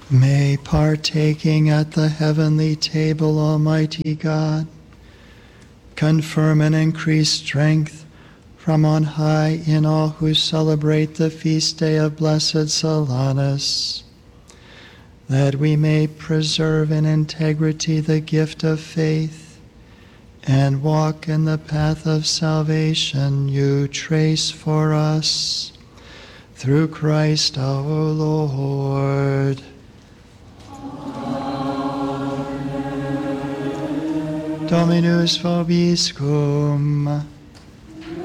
May, partaking at the heavenly table, Almighty God, confirm and increase strength from on high in all who celebrate the feast day of Blessed Solanus, that we may preserve in integrity the gift of faith and walk in the path of salvation you trace for us. Through Christ our Lord. Amen. Dominus vobiscum.